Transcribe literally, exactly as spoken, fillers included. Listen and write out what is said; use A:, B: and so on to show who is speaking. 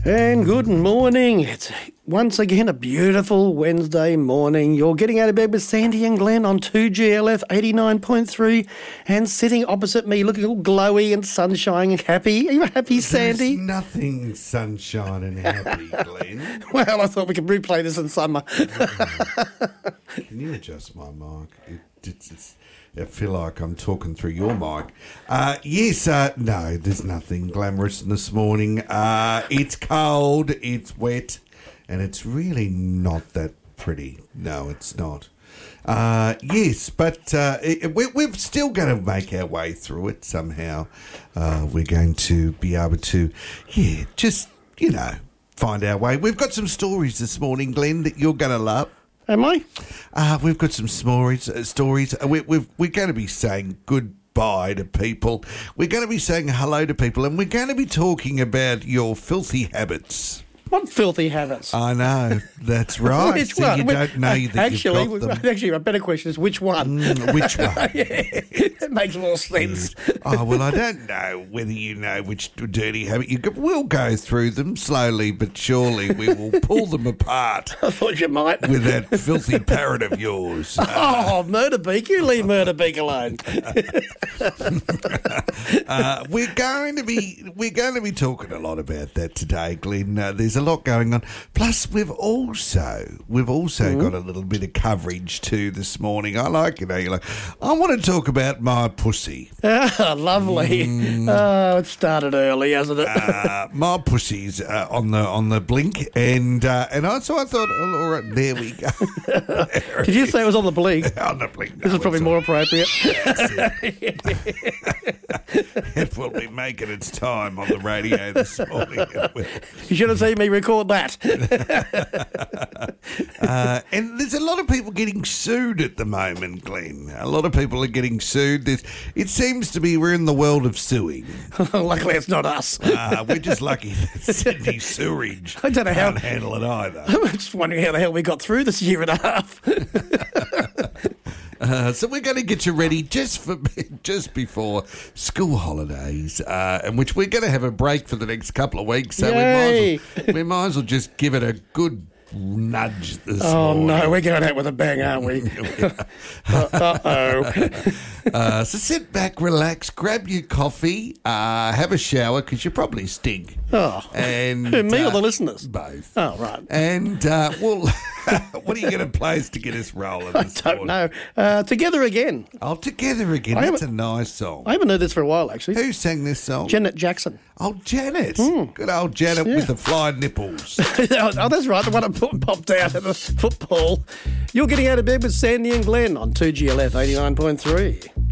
A: And good morning. It's once again a beautiful Wednesday morning. You're getting out of bed with Sandy and Glenn on two G L F eighty-nine point three, and sitting opposite me looking all glowy and sunshine and happy. Are you happy, Sandy?
B: There's nothing sunshine and happy, Glenn.
A: Well, I thought we could replay this in summer.
B: Can you adjust my mic? It, it's, it's, I feel like I'm talking through your mic. Uh, yes, uh, no, there's nothing glamorous this morning. Uh, it's cold, it's wet, and it's really not that pretty. No, it's not. Uh, yes, but uh, it, we, we're still going to make our way through it somehow. Uh, we're going to be able to, yeah, just, you know, find our way. We've got some stories this morning, Glenn, that you're going to love.
A: Am I?
B: Uh, we've got some stories. Uh, stories. Uh, we, we've, we're going to be saying goodbye to people. We're going to be saying hello to people, and we're going to be talking about your filthy habits.
A: What filthy habits?
B: I know, that's right.
A: Which
B: so
A: one?
B: you don't know that
A: actually,
B: you've got them.
A: Actually, a better question is which one?
B: Mm, which one?
A: Yeah, it makes more sense.
B: Mm. Oh, well, I don't know whether you know which dirty habit you got. We'll go through them slowly but surely. We will pull them apart.
A: I thought you might.
B: With that filthy parrot of yours.
A: Oh, Murder Beak. You leave Murder Beak alone.
B: uh, we're going to be we're going to be talking a lot about that today, Glenn. Uh, there's a lot going on. Plus, we've also we've also mm-hmm. got a little bit of coverage too this morning. I like it. You know, like, I want to talk about my pussy.
A: Ah, lovely. Mm. Oh, it started early, hasn't it?
B: uh, my pussy's uh, on the on the blink, and uh, and I, so I thought, oh, all right, there we go. there
A: Did you say it was on the blink?
B: On the blink.
A: This
B: no,
A: is probably more
B: on.
A: appropriate.
B: It will be making its time on the radio this morning.
A: You should have seen me record that.
B: uh, and there's a lot of people getting sued at the moment, Glenn. A lot of people are getting sued. There's, it seems to be we're in the world of suing.
A: Luckily, it's not us.
B: uh, we're just lucky that Sydney Sewerage
A: I don't know how
B: can't handle it either.
A: I'm just wondering how the hell we got through this year and a half.
B: Uh, so we're going to get you ready just for just before school holidays, uh, in which we're going to have a break for the next couple of weeks. So we might, as well, we might as well just give it a good nudge this
A: oh,
B: morning.
A: Oh no, we're going out with a bang, aren't we? uh oh.
B: Uh, so sit back, relax, grab your coffee, uh, have a shower because you probably stink.
A: Oh,
B: and
A: who, me
B: uh,
A: or the listeners?
B: Both.
A: Oh, right.
B: And uh, well, what are you going to play us to get us rolling?
A: I
B: this
A: don't
B: morning?
A: know. Uh, Together Again.
B: Oh, Together Again.
A: I
B: That's a nice song.
A: I haven't heard this for a while, actually.
B: Who sang this song?
A: Janet Jackson.
B: Oh, Janet.
A: Mm.
B: Good old Janet
A: Yeah.
B: with the flying nipples.
A: Oh, that's right, the one that popped out at the football. You're getting out of bed with Sandy and Glenn on two G L F eighty-nine point three.